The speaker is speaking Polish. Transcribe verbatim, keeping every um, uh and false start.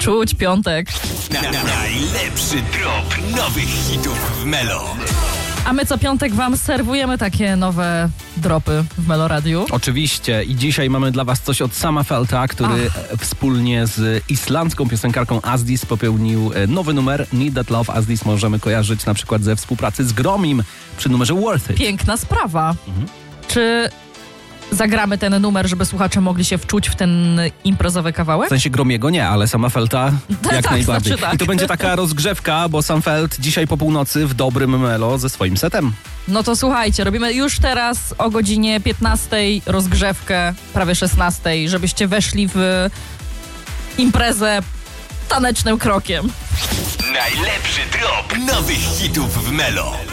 Czuć piątek. Na, na, najlepszy drop nowych hitów w Melo. A my co piątek wam serwujemy takie nowe dropy w Melo Radiu. Oczywiście i dzisiaj mamy dla was coś od Sama Felta, który Ach. wspólnie z islandzką piosenkarką Asdis popełnił nowy numer Need That Love. Asdis możemy kojarzyć na przykład ze współpracy z Gromim przy numerze Worth It. Piękna sprawa. Mhm. Czy zagramy ten numer, żeby słuchacze mogli się wczuć w ten imprezowy kawałek? W sensie Gromiego nie, ale Sama Felta jak tak, najbardziej. Znaczy tak. I to będzie taka rozgrzewka, bo Sam Felt dzisiaj po północy w dobrym Melo ze swoim setem. No to słuchajcie, robimy już teraz o godzinie piętnastej rozgrzewkę, prawie szesnastej, żebyście weszli w imprezę tanecznym krokiem. Najlepszy drop nowych hitów w Melo.